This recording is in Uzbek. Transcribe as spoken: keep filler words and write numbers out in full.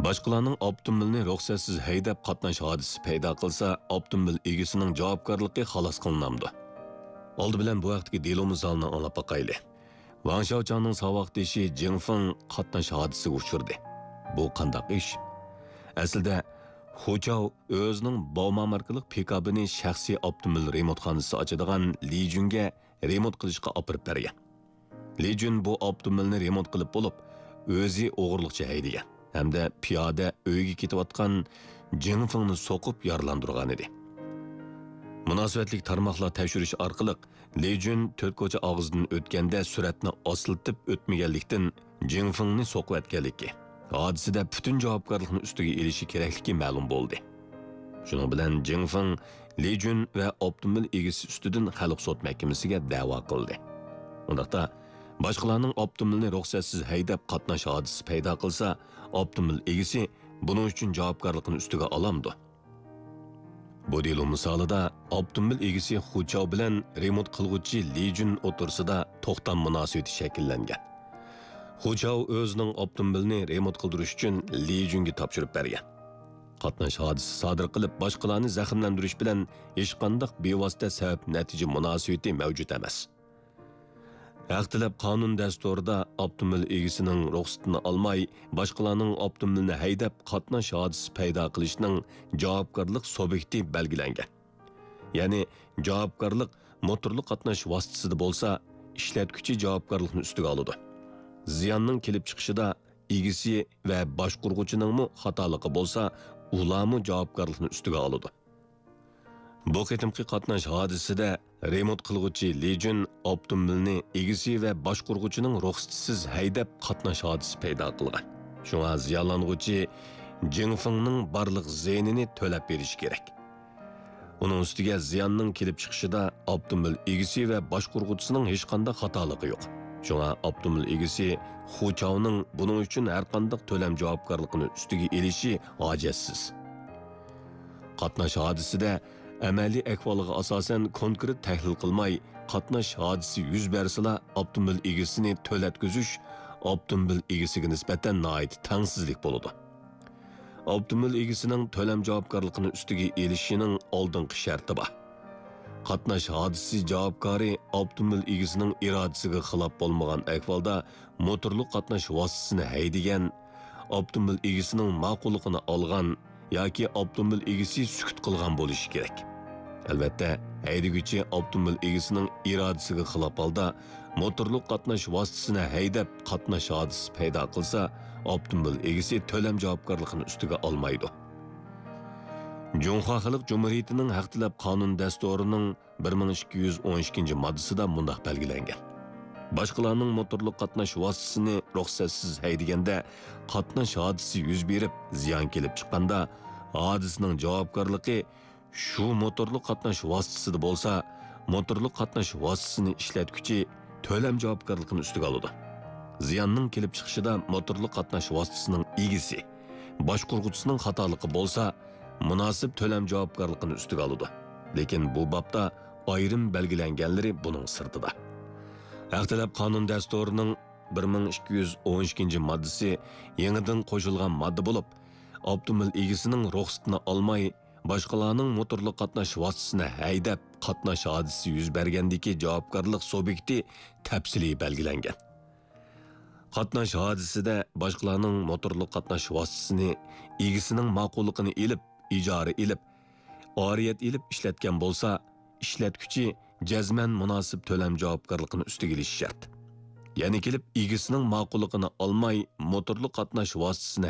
Boshqalarning avtomobilni ruxsatsiz haydab qatnash hodisi paydo qilsa, avtomobil egasining javobgarligi xalos qilinamdi. Oldi bilan bu vaqtdagi delo misolini anglab boqayli. Wang Xiaochangning saboqdoshi Jing Feng qatnash hodisiga uchirdi. Bu qandaq ish? Aslida Hu Chao o'zining Baoma markali pikabini shaxsiy avtomobil remont-xonasi ochadigan Li Junga remont qilishga olib bergan. Li Jun bu avtomobilni remont qilib bo'lib, o'zi o'g'irlikcha haydagan hamda piyoda uyga ketayotgan Jing Fengni so'qib yaralandırgan edi. Munosabatlik tarmoqlar tekshirish orqali Li Jun to'rt ko'cha og'zidan o'tganda suratni osiltib o'tmaganlikdan Jing Fengni so'qib o'tganligi, hodisada butun javobgarlikni ustiga elishi kerakligi ma'lum bo'ldi. Shuning bilan Jing Feng Li Jun va avtomobil egasi ustidan xalq sud mahkamasiga da'vo qildi. Undaqda boshqalarning avtomobilni ruxsatsiz haydab qatnash hodisi paydo qilsa, avtomobil egasi buning uchun javobgarlikni ustiga olamdi. Bu delo misolida avtomobil egasi Hu Chao bilan remont qilguvchi Li Jun o'tirsida to'xtam munosabati shakllangan. Hu Chao o'zining avtomobilni remont qildirish uchun Li Junga topshirib bergan. Qatnash hodisi sodir qilib, boshqalarni zaxmlantirish bilan hech qanday bevosita sabab natija munosabati mavjud emas. Haqtilab qonun dasturida avtomobil egasining ruxsatini olmay, boshqalarning avtomobilni haydab qatnash hodisi paydo qilishning javobgarlik subyekti belgilangan. Ya'ni javobgarlik motorli qatnash vositasida bo'lsa, ishlatuvchi javobgarlikni ustiga oladi. Ziyonning kelib chiqishida egasi va boshqaruvchining mu xatoligi bo'lsa, ularmu javobgarlikni ustiga oladi. Bu qitimqi qatnash hodisida remont qilguvchi Li Jun avtomobilni egasi va boshqaruvchining ruxsatsiz haydab qatnash hodisi paydo qilgan. Shunga ziyonlanguvchi Jing Fengning barliq ziynini to'lab berish kerak. Uning ustiga ziyonning kelib chiqishida avtomobil egasi va boshqaruvchisining hech qanday xatoligi yo'q. Shunga avtomobil egasi Hu Chaoning buning uchun har qanday to'lam javobgarligini ustiga elishi hojatsiz. Qatnash hodisida amaliy ahvoliga asosan konkret tahlil qilmay, qatnash hodisi yuz bersila avtomobil egasini to'latkizish avtomobil egasiga nisbatan nihoyat tengsizlik bo'ladi. Avtomobil egasining to'lam javobgarligini ustiga elishining oldingi sharti bor. Qatnash hodisi javobgari avtomobil egasining irodasiga xilof bo'lmagan ahvolda motorli qatnash vositasini haydagan, avtomobil egasining ma'qulligini olgan yoki avtomobil egasi sukut qilgan bo'lishi kerak. Albatta, haydaguvchi avtomobil egasining irodasiga xilof holda motorli qatnash vositasini haydab qatnash hodisi paydo qilsa, avtomobil egasi to'lam javobgarligini ustiga olmaydi. Junxo Xalq Jumhuriyatining haqtilab qonun dasturining bir ming ikki yuz o'n ikkinchi moddasida mundaq belgilangan. Boshqalarning motorli qatnash vositasini ruxsatsiz haydaganda qatnash hodisi yuz berib, ziyon kelib chiqqanda, hodisning javobgarligi shu motorli qatnash vositasida bo'lsa, motorli qatnash vositasini ishlatuvchi to'lam javobgarligini ustiga oladi. Ziyonning kelib chiqishida motorli qatnash vositasining egasi, boshqaruvchisining xatoligi bo'lsa, munosib to'lam javobgarligini ustiga oladi. Lekin bu bobda ayrim belgilanganlari buning sirtida. Haqtilab qonun dasturining bir ming ikki yuz o'n ikkinchi moddasi yangidan qo'shilgan modda bo'lib, avtomobil egasining ruxsatini olmay, boshqalarning motorli qatnash vositasini haydab qatnash hodisi yuz bergandagi javobgarlik subyekti tafsiliy belgilangan. Qatnash hodisida boshqalarning motorli qatnash vositasini egasining ma'qulligini elib, ijara elib, oriyat elib ishlatgan bo'lsa, ishlatuvchi jazman munosib to'lam javobgarligini ustiga olishi shart. Ya'ni kelib egasining ma'qulligini olmay, motorli qatnash vositasini